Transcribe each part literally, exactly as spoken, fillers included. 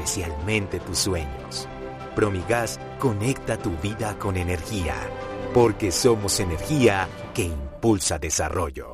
especialmente tus sueños. Promigas conecta tu vida con energía, porque somos energía que impulsa desarrollo.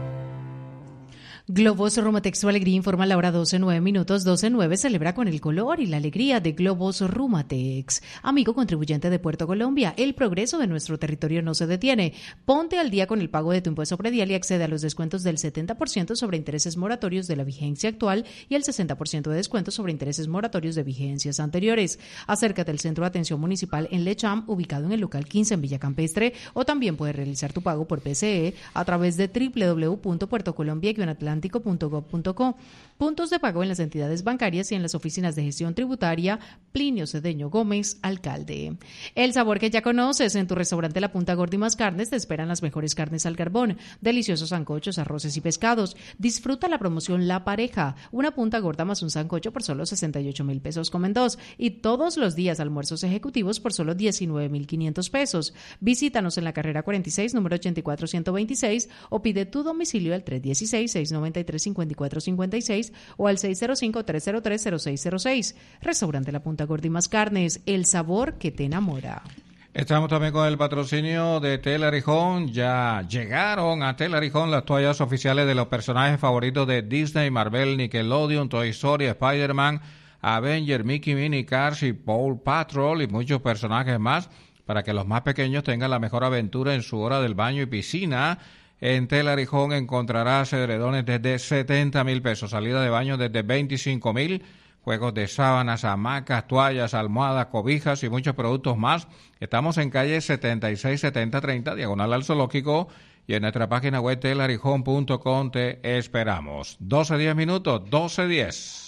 Globos Rumatex, tu alegría informa a la hora doce, nueve minutos, doce, nueve, celebra con el color y la alegría de Globos Rumatex. Amigo contribuyente de Puerto Colombia, el progreso de nuestro territorio no se detiene. Ponte al día con el pago de tu impuesto predial y accede a los descuentos del setenta por ciento sobre intereses moratorios de la vigencia actual y el sesenta por ciento de descuentos sobre intereses moratorios de vigencias anteriores. Acércate al Centro de Atención Municipal en Lecham, ubicado en el local quince en Villa Campestre, o también puedes realizar tu pago por P C E a través de doble u doble u doble u punto puerto colombia guion atlántico punto gov punto co. Puntos de pago en las entidades bancarias y en las oficinas de gestión tributaria. Plinio Cedeño Gómez, alcalde. El sabor que ya conoces en tu restaurante La Punta Gorda y Más Carnes te esperan las mejores carnes al carbón, deliciosos sancochos, arroces y pescados. Disfruta la promoción La Pareja, una punta gorda más un sancocho por solo sesenta y ocho mil pesos comen dos, y todos los días almuerzos ejecutivos por solo diecinueve mil quinientos pesos. Visítanos en la carrera cuarenta y seis, número ochenta y cuatro ciento veintiséis, o pide tu domicilio al tres uno seis, seis nueve tres, cinco cuatro cinco seis o al seis cero cinco, tres cero tres, cero seis cero seis. Restaurante La Punta Gorda y Más Carnes, el sabor que te enamora. Estamos también con el patrocinio de Tela Arijón. Ya llegaron a Tela Arijón las toallas oficiales de los personajes favoritos de Disney, Marvel, Nickelodeon, Toy Story, Spider-Man, Avenger, Mickey, Minnie, Cars y Paw Patrol y muchos personajes más, para que los más pequeños tengan la mejor aventura en su hora del baño y piscina. En Tela Arijón encontrarás edredones desde setenta mil pesos, salida de baño desde veinticinco mil, juegos de sábanas, hamacas, toallas, almohadas, cobijas y muchos productos más. Estamos en calle setenta y seis setenta treinta, diagonal al Zoológico, y en nuestra página web tela arijón punto com te esperamos. doce diez minutos, doce diez.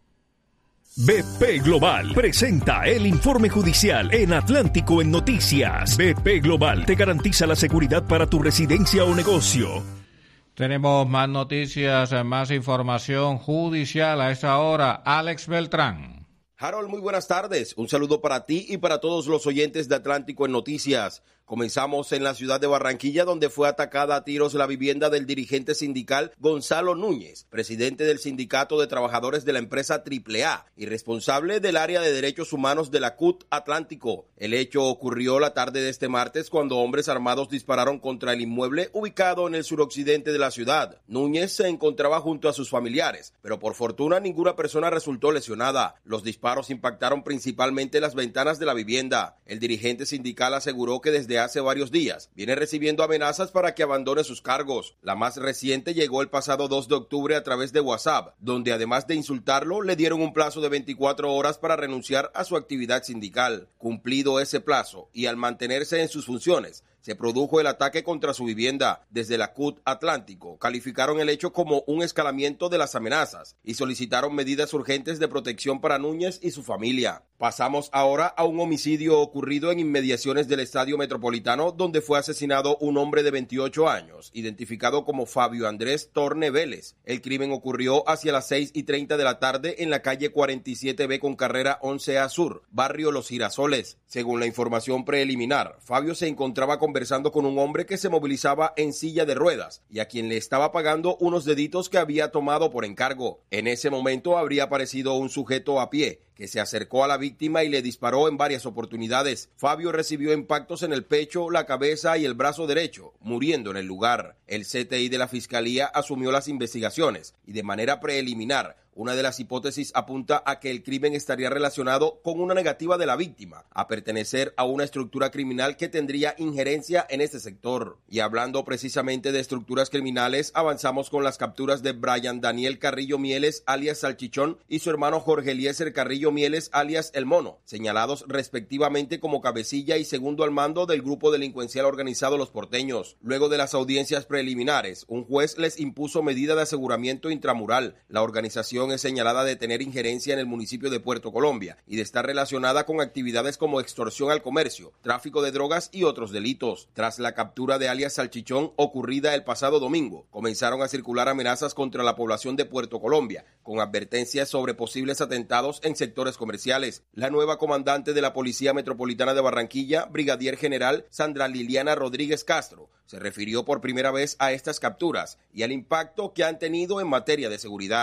B P Global presenta el informe judicial en Atlántico en Noticias. B P Global te garantiza la seguridad para tu residencia o negocio. Tenemos más noticias, más información judicial a esta hora. Alex Beltrán. Harold, muy buenas tardes. Un saludo para ti y para todos los oyentes de Atlántico en Noticias. Comenzamos en la ciudad de Barranquilla, donde fue atacada a tiros la vivienda del dirigente sindical Gonzalo Núñez, presidente del Sindicato de Trabajadores de la empresa Triple A y responsable del área de derechos humanos de la C U T Atlántico. El hecho ocurrió la tarde de este martes cuando hombres armados dispararon contra el inmueble ubicado en el suroccidente de la ciudad. Núñez se encontraba junto a sus familiares, pero por fortuna ninguna persona resultó lesionada. Los disparos impactaron principalmente las ventanas de la vivienda. El dirigente sindical aseguró que desde hace varios días viene recibiendo amenazas para que abandone sus cargos. La más reciente llegó el pasado dos de octubre a través de WhatsApp, donde además de insultarlo, le dieron un plazo de veinticuatro horas para renunciar a su actividad sindical. Cumplido ese plazo y al mantenerse en sus funciones, se produjo el ataque contra su vivienda. Desde la C U T Atlántico calificaron el hecho como un escalamiento de las amenazas y solicitaron medidas urgentes de protección para Núñez y su familia. Pasamos ahora a un homicidio ocurrido en inmediaciones del Estadio Metropolitano, donde fue asesinado un hombre de veintiocho años, identificado como Fabio Andrés Torne Vélez. El crimen ocurrió hacia las seis y treinta de la tarde en la calle cuarenta y siete B con carrera once A Sur, barrio Los Girasoles. Según la información preliminar, Fabio se encontraba conversando con un hombre que se movilizaba en silla de ruedas y a quien le estaba pagando unos deditos que había tomado por encargo. En ese momento habría aparecido un sujeto a pie que se acercó a la víctima y le disparó en varias oportunidades. Fabio recibió impactos en el pecho, la cabeza y el brazo derecho, muriendo en el lugar. El C T I de la Fiscalía asumió las investigaciones y de manera preliminar, una de las hipótesis apunta a que el crimen estaría relacionado con una negativa de la víctima a pertenecer a una estructura criminal que tendría injerencia en este sector. Y hablando precisamente de estructuras criminales, avanzamos con las capturas de Brian Daniel Carrillo Mieles, alias Salchichón, y su hermano Jorge Eliezer Carrillo Mieles, alias El Mono, señalados respectivamente como cabecilla y segundo al mando del grupo delincuencial organizado Los Porteños. Luego de las audiencias preliminares, un juez les impuso medida de aseguramiento intramural. La organización es señalada de tener injerencia en el municipio de Puerto Colombia y de estar relacionada con actividades como extorsión al comercio, tráfico de drogas y otros delitos. Tras la captura de alias Salchichón ocurrida el pasado domingo, comenzaron a circular amenazas contra la población de Puerto Colombia, con advertencias sobre posibles atentados en sectores comerciales. La nueva comandante de la Policía Metropolitana de Barranquilla, Brigadier General Sandra Liliana Rodríguez Castro, se refirió por primera vez a estas capturas y al impacto que han tenido en materia de seguridad.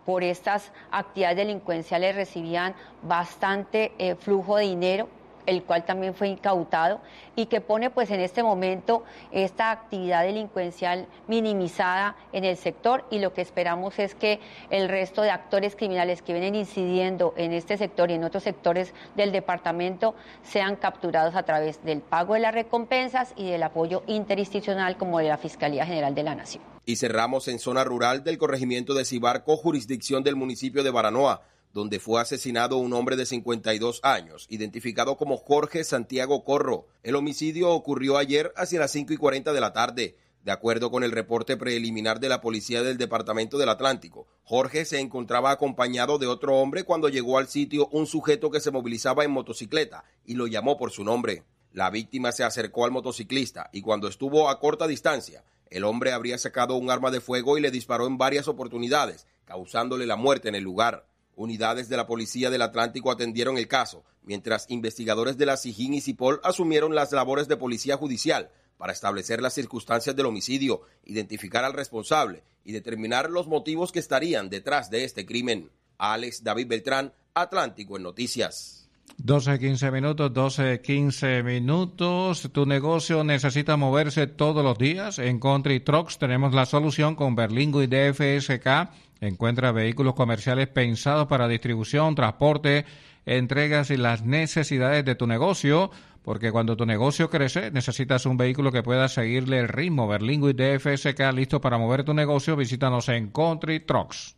Por estas actividades delincuenciales recibían bastante eh, flujo de dinero, el cual también fue incautado y que pone pues en este momento esta actividad delincuencial minimizada en el sector, y lo que esperamos es que el resto de actores criminales que vienen incidiendo en este sector y en otros sectores del departamento sean capturados a través del pago de las recompensas y del apoyo interinstitucional como de la Fiscalía General de la Nación. Y cerramos en zona rural del corregimiento de Cibarco, jurisdicción del municipio de Baranoa, donde fue asesinado un hombre de cincuenta y dos años, identificado como Jorge Santiago Corro. El homicidio ocurrió ayer hacia las cinco y cuarenta de la tarde. De acuerdo con el reporte preliminar de la policía del Departamento del Atlántico, Jorge se encontraba acompañado de otro hombre cuando llegó al sitio un sujeto que se movilizaba en motocicleta y lo llamó por su nombre. La víctima se acercó al motociclista y cuando estuvo a corta distancia, el hombre habría sacado un arma de fuego y le disparó en varias oportunidades, causándole la muerte en el lugar. Unidades de la Policía del Atlántico atendieron el caso, mientras investigadores de la SIJIN y CIPOL asumieron las labores de policía judicial para establecer las circunstancias del homicidio, identificar al responsable y determinar los motivos que estarían detrás de este crimen. Alex David Beltrán, Atlántico en Noticias. doce quince minutos, doce quince minutos. Tu negocio necesita moverse todos los días. En Country Trucks tenemos la solución con Berlingo y D F S K. Encuentra vehículos comerciales pensados para distribución, transporte, entregas y las necesidades de tu negocio, porque cuando tu negocio crece necesitas un vehículo que pueda seguirle el ritmo. Berlingo y D F S K, listo para mover tu negocio. Visítanos en Country Trucks.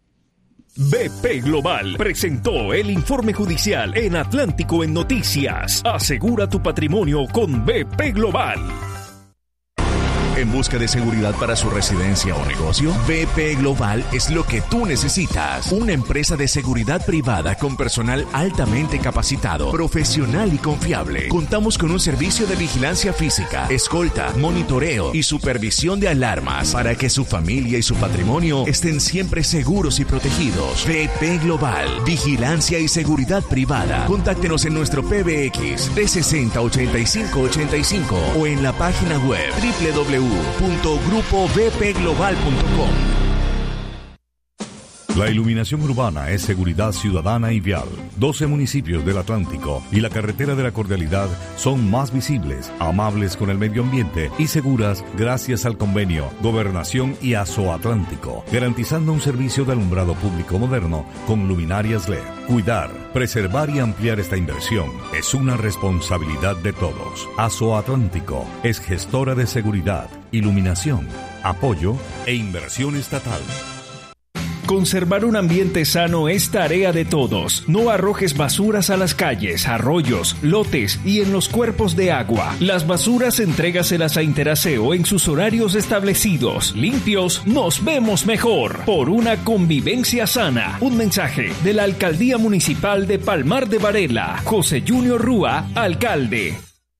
B P Global presentó el informe judicial en Atlántico en Noticias. Asegura tu patrimonio con B P Global. ¿En busca de seguridad para su residencia o negocio? B P Global es lo que tú necesitas. Una empresa de seguridad privada con personal altamente capacitado, profesional y confiable. Contamos con un servicio de vigilancia física, escolta, monitoreo y supervisión de alarmas para que su familia y su patrimonio estén siempre seguros y protegidos. B P Global, vigilancia y seguridad privada. Contáctenos en nuestro P B X trescientos sesenta, ochenta y cinco ochenta y cinco o en la página web doble u doble u doble u punto grupo b p global punto com. La iluminación urbana es seguridad ciudadana y vial. doce municipios del Atlántico y la carretera de la Cordialidad son más visibles, amables con el medio ambiente y seguras gracias al convenio Gobernación y Azoatlántico, garantizando un servicio de alumbrado público moderno con luminarias L E D. Cuidar, preservar y ampliar esta inversión es una responsabilidad de todos. Azoatlántico es gestora de seguridad, iluminación, apoyo e inversión estatal. Conservar un ambiente sano es tarea de todos. No arrojes basuras a las calles, arroyos, lotes y en los cuerpos de agua. Las basuras entrégaselas a Interaseo en sus horarios establecidos. Limpios, nos vemos mejor. Por una convivencia sana. Un mensaje de la Alcaldía Municipal de Palmar de Varela. José Junior Rúa, alcalde.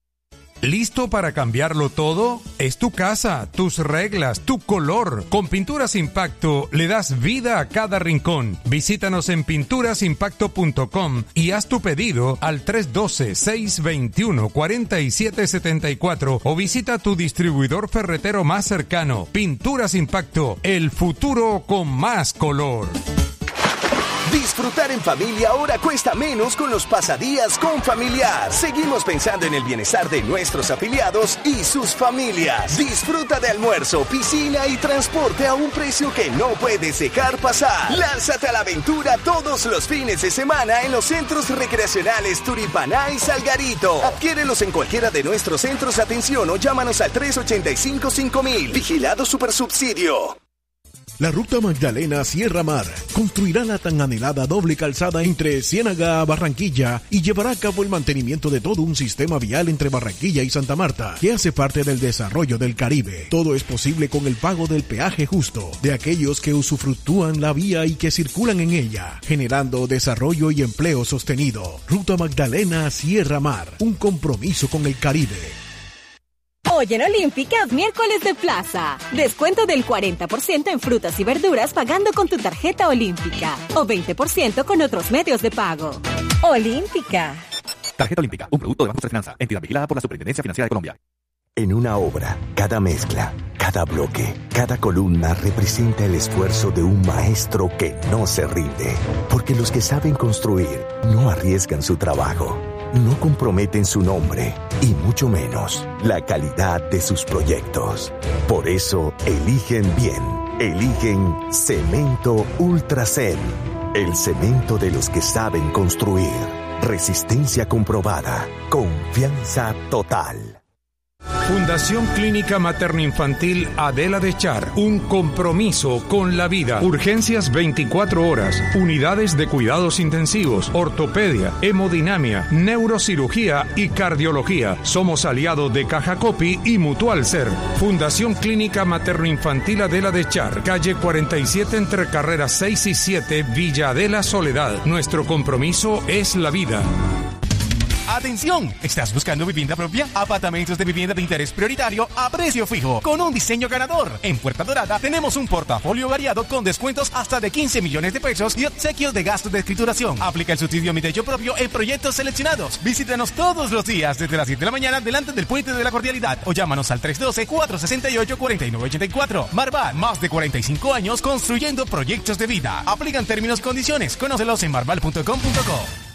¿Listo para cambiarlo todo? Es tu casa, tus reglas, tu color. Con Pinturas Impacto le das vida a cada rincón. Visítanos en pinturas impacto punto com y haz tu pedido al tres uno dos, seis dos uno, cuatro siete siete cuatro o visita tu distribuidor ferretero más cercano. Pinturas Impacto, el futuro con más color. Disfrutar en familia ahora cuesta menos con los pasadías con Familiar. Seguimos pensando en el bienestar de nuestros afiliados y sus familias. Disfruta de almuerzo, piscina y transporte a un precio que no puedes dejar pasar. Lánzate a la aventura todos los fines de semana en los centros recreacionales Turipaná y Salgarito. Adquiérelos en cualquiera de nuestros centros de atención o llámanos al tres ocho cinco, cinco mil. Vigilado Supersubsidio. La Ruta Magdalena Sierra Mar construirá la tan anhelada doble calzada entre Ciénaga a Barranquilla y llevará a cabo el mantenimiento de todo un sistema vial entre Barranquilla y Santa Marta, que hace parte del desarrollo del Caribe. Todo es posible con el pago del peaje justo de aquellos que usufructúan la vía y que circulan en ella, generando desarrollo y empleo sostenido. Ruta Magdalena Sierra Mar, un compromiso con el Caribe. Hoy en Olímpica, miércoles de plaza. Descuento del cuarenta por ciento en frutas y verduras pagando con tu tarjeta Olímpica. O veinte por ciento con otros medios de pago. Olímpica. Tarjeta Olímpica, un producto de Banco de Finanza. Entidad vigilada por la Superintendencia Financiera de Colombia. En una obra, cada mezcla, cada bloque, cada columna representa el esfuerzo de un maestro que no se rinde. Porque los que saben construir no arriesgan su trabajo, no comprometen su nombre y mucho menos la calidad de sus proyectos. Por eso, eligen bien. Eligen Cemento Ultracem. El cemento de los que saben construir. Resistencia comprobada. Confianza total. Fundación Clínica Materno-Infantil Adela de Char, un compromiso con la vida. Urgencias veinticuatro horas, unidades de cuidados intensivos, ortopedia, hemodinamia, neurocirugía y cardiología. Somos aliados de Caja Copi y Mutual Ser. Fundación Clínica Materno-Infantil Adela de Char, calle cuarenta y siete entre carreras seis y siete, Villa Adela Soledad. Nuestro compromiso es la vida. ¡Atención! ¿Estás buscando vivienda propia? Apartamentos de vivienda de interés prioritario a precio fijo, con un diseño ganador. En Puerta Dorada tenemos un portafolio variado con descuentos hasta de quince millones de pesos y obsequios de gastos de escrituración. Aplica el subsidio Mi Techo Propio en proyectos seleccionados. Visítanos todos los días desde las siete de la mañana delante del Puente de la Cordialidad o llámanos al tres uno dos, cuatro seis ocho, cuatro nueve ocho cuatro. Marval, más de cuarenta y cinco años construyendo proyectos de vida. Aplican términos y condiciones. Conócelos en marval punto com punto co.